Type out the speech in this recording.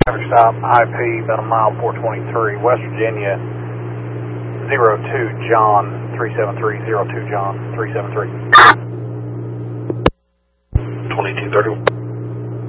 Stop IP about a mile 423, West Virginia 02 John 373, 02 John 373. 2231.